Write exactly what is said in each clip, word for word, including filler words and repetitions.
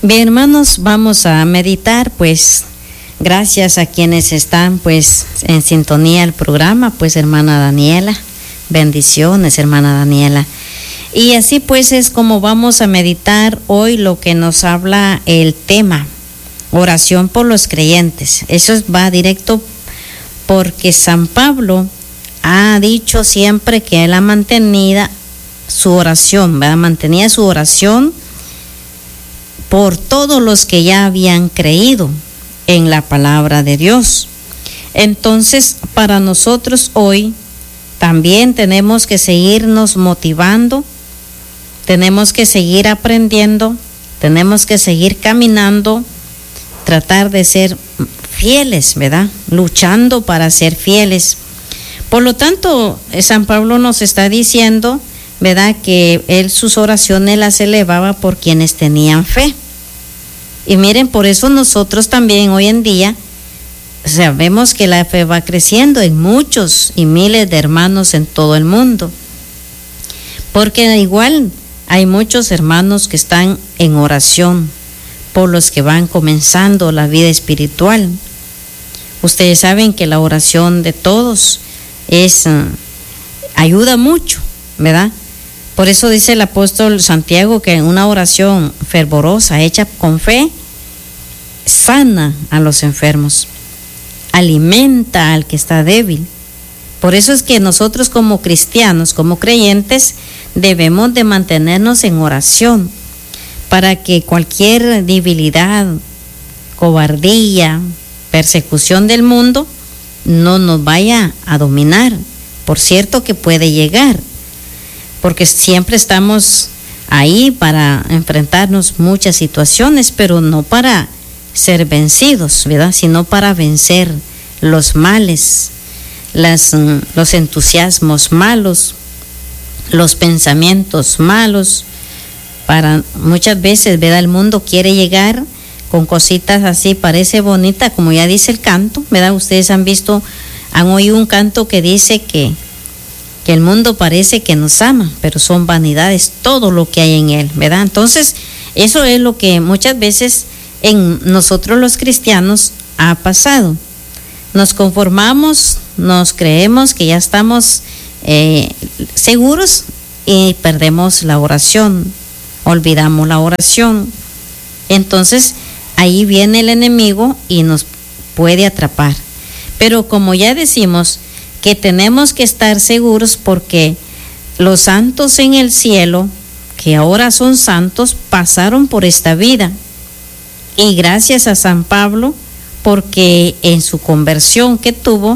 Bien, hermanos, vamos a meditar, pues, gracias a quienes están, pues, en sintonía del programa, pues, hermana Daniela, bendiciones, hermana Daniela. Y así, pues, es como vamos a meditar hoy lo que nos habla el tema, oración por los creyentes. Eso va directo porque San Pablo ha dicho siempre que él ha mantenido su oración, ¿verdad? Mantenía su oración por todos los que ya habían creído en la palabra de Dios. Entonces, para nosotros hoy también tenemos que seguirnos motivando, tenemos que seguir aprendiendo, tenemos que seguir caminando, tratar de ser fieles, ¿verdad? Luchando para ser fieles. Por lo tanto, San Pablo nos está diciendo, ¿verdad?, que él sus oraciones las elevaba por quienes tenían fe. Y miren, por eso nosotros también hoy en día sabemos que la fe va creciendo en muchos y miles de hermanos en todo el mundo. Porque igual hay muchos hermanos que están en oración por los que van comenzando la vida espiritual. Ustedes saben que la oración de todos es uh, ayuda mucho, ¿verdad? Por eso dice el apóstol Santiago que una oración fervorosa, hecha con fe, sana a los enfermos, alimenta al que está débil. Por eso es que nosotros como cristianos, como creyentes, debemos de mantenernos en oración para que cualquier debilidad, cobardía, persecución del mundo no nos vaya a dominar. Por cierto que puede llegar, porque siempre estamos ahí para enfrentarnos muchas situaciones, pero no para ser vencidos, ¿verdad?, sino para vencer los males, las, los entusiasmos malos, los pensamientos malos. Para muchas veces, ¿verdad?, el mundo quiere llegar con cositas así, parece bonita, como ya dice el canto, ¿verdad? Ustedes han visto, han oído un canto que dice que que el mundo parece que nos ama, pero son vanidades todo lo que hay en él, ¿verdad? Entonces, eso es lo que muchas veces en nosotros los cristianos ha pasado. Nos conformamos, nos creemos que ya estamos eh, seguros y perdemos la oración, olvidamos la oración. Entonces, ahí viene el enemigo y nos puede atrapar. Pero como ya decimos, que tenemos que estar seguros porque los santos en el cielo, que ahora son santos, pasaron por esta vida. Y gracias a San Pablo, porque en su conversión que tuvo,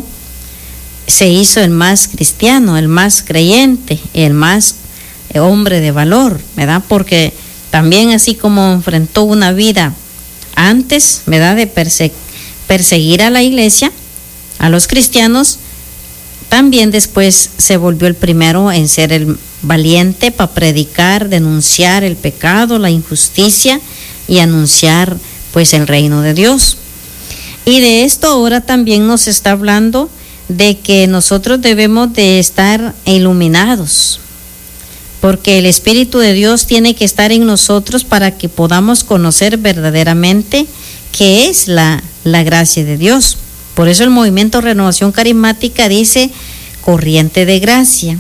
se hizo el más cristiano, el más creyente, el más hombre de valor, ¿verdad? Porque también así como enfrentó una vida antes, ¿verdad?, de perse- perseguir a la iglesia, a los cristianos, también después se volvió el primero en ser el valiente para predicar, denunciar el pecado, la injusticia y anunciar pues el reino de Dios. Y de esto ahora también nos está hablando de que nosotros debemos de estar iluminados, porque el Espíritu de Dios tiene que estar en nosotros para que podamos conocer verdaderamente qué es la, la gracia de Dios. Por eso el movimiento Renovación Carismática dice corriente de gracia.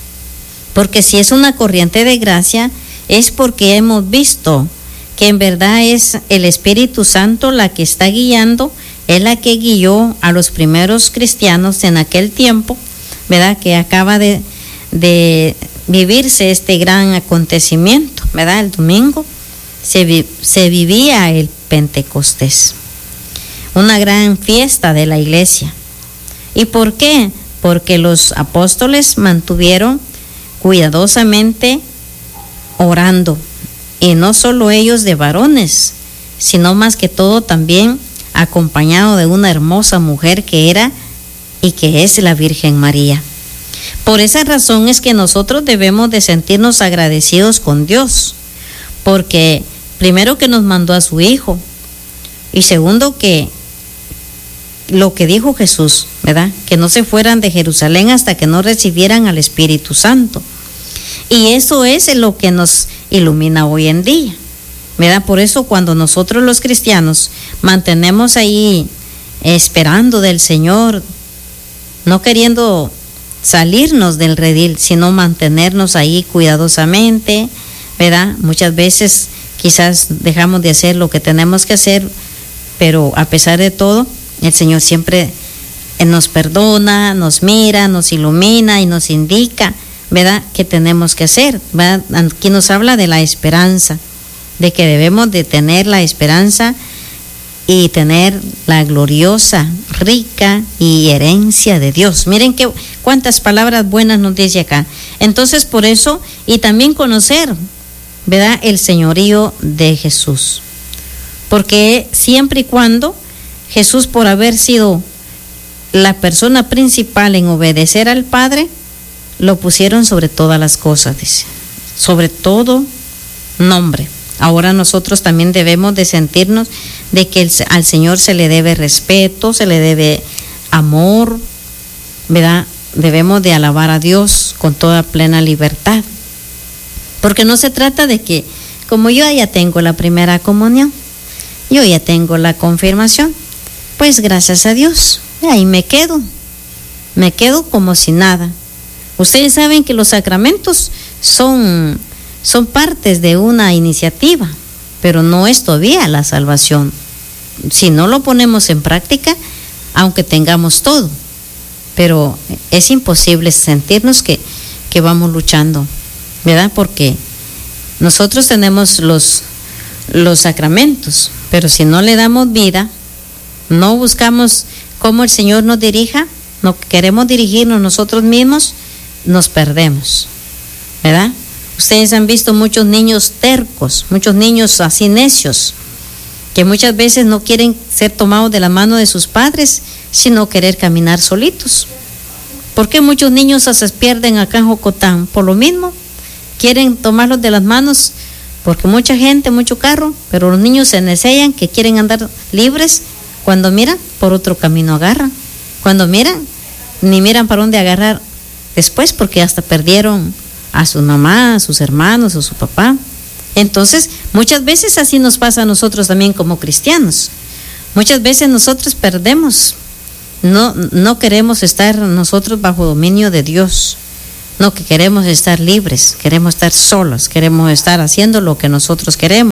Porque si es una corriente de gracia, es porque hemos visto que en verdad es el Espíritu Santo la que está guiando, es la que guió a los primeros cristianos en aquel tiempo, ¿verdad?, que acaba de, de vivirse este gran acontecimiento, ¿verdad? El domingo se, vi, se vivía el Pentecostés, una gran fiesta de la iglesia. ¿Y por qué? Porque los apóstoles mantuvieron cuidadosamente orando, y no solo ellos de varones, sino más que todo también acompañado de una hermosa mujer que era y que es la Virgen María. Por esa razón es que nosotros debemos de sentirnos agradecidos con Dios, porque primero que nos mandó a su Hijo, y segundo que lo que dijo Jesús, ¿verdad?, que no se fueran de Jerusalén hasta que no recibieran al Espíritu Santo. Y eso es lo que nos ilumina hoy en día, ¿verdad? Por eso cuando nosotros los cristianos mantenemos ahí esperando del Señor, no queriendo salirnos del redil, sino mantenernos ahí cuidadosamente, ¿verdad? Muchas veces quizás dejamos de hacer lo que tenemos que hacer, pero a pesar de todo, el Señor siempre nos perdona, nos mira, nos ilumina y nos indica, ¿verdad?, qué tenemos que hacer, ¿verdad? Aquí nos habla de la esperanza, de que debemos de tener la esperanza y tener la gloriosa, rica y herencia de Dios. Miren qué cuántas palabras buenas nos dice acá. Entonces, por eso, y también conocer, ¿verdad?, el señorío de Jesús. Porque siempre y cuando Jesús, por haber sido la persona principal en obedecer al Padre, lo pusieron sobre todas las cosas, dice, sobre todo nombre. Ahora nosotros también debemos de sentirnos de que el, al Señor se le debe respeto, se le debe amor, ¿verdad? Debemos de alabar a Dios con toda plena libertad. Porque no se trata de que, como yo ya tengo la primera comunión, yo ya tengo la confirmación, pues gracias a Dios, ahí me quedo, me quedo como si nada. Ustedes saben que los sacramentos son, son partes de una iniciativa, pero no es todavía la salvación. Si no lo ponemos en práctica, aunque tengamos todo, pero es imposible sentirnos que, que vamos luchando, ¿verdad? Porque nosotros tenemos los, los sacramentos, pero si no le damos vida, no buscamos cómo el Señor nos dirija, no queremos dirigirnos nosotros mismos, nos perdemos, ¿verdad? Ustedes han visto muchos niños tercos, muchos niños así necios, que muchas veces no quieren ser tomados de la mano de sus padres, sino querer caminar solitos. ¿Por qué muchos niños se pierden acá en Jocotán? Por lo mismo, quieren tomarlos de las manos, porque mucha gente, mucho carro, pero los niños se necean que quieren andar libres, cuando miran, por otro camino agarran. Cuando miran, ni miran para dónde agarrar después, porque hasta perdieron a su mamá, a sus hermanos, a su papá. Entonces, muchas veces así nos pasa a nosotros también como cristianos. Muchas veces nosotros perdemos, no, no queremos estar nosotros bajo dominio de Dios, no, que queremos estar libres, queremos estar solos, queremos estar haciendo lo que nosotros queremos,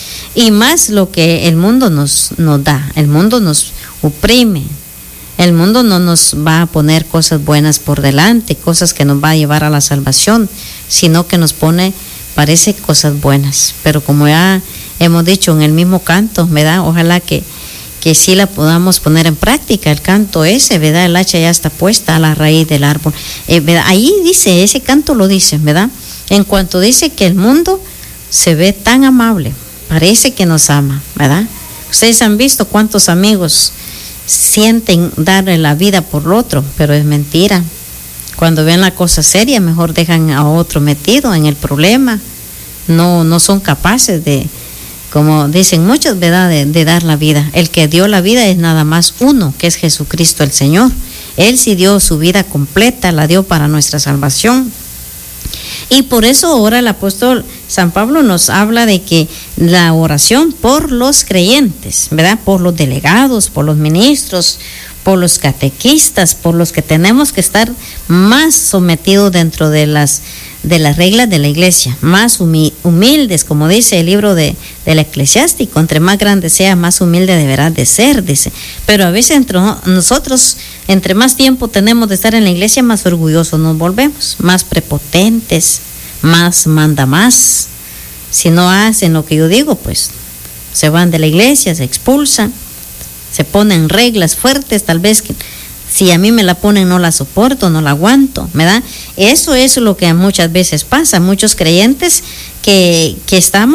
y más lo que el mundo nos, nos da. El mundo nos oprime, el mundo no nos va a poner cosas buenas por delante, cosas que nos va a llevar a la salvación, sino que nos pone, parece, cosas buenas. Pero como ya hemos dicho en el mismo canto, ¿verdad? Ojalá que, que sí la podamos poner en práctica, el canto ese, ¿verdad? El hacha ya está puesta a la raíz del árbol. Eh, ¿verdad? Ahí dice, ese canto lo dice, ¿verdad? En cuanto dice que el mundo se ve tan amable, parece que nos ama, ¿verdad? Ustedes han visto cuántos amigos sienten darle la vida por el otro, pero es mentira. Cuando ven la cosa seria, mejor dejan a otro metido en el problema. No, no son capaces de, como dicen muchos, ¿verdad?, de, de dar la vida. El que dio la vida es nada más uno, que es Jesucristo el Señor. Él sí dio su vida completa, la dio para nuestra salvación. Y por eso ahora el apóstol San Pablo nos habla de que la oración por los creyentes, ¿verdad?, por los delegados, por los ministros, por los catequistas, por los que tenemos que estar más sometidos dentro de las de las reglas de la iglesia, más humildes, como dice el libro de, del Eclesiástico, entre más grande sea, más humilde deberá de ser, dice. Pero a veces entre nosotros, entre más tiempo tenemos de estar en la iglesia, más orgullosos nos volvemos, más prepotentes, más manda más. Si no hacen lo que yo digo, pues se van de la iglesia, se expulsan, se ponen reglas fuertes, tal vez que si a mí me la ponen no la soporto, no la aguanto, ¿verdad? Eso es lo que muchas veces pasa, muchos creyentes que, que estamos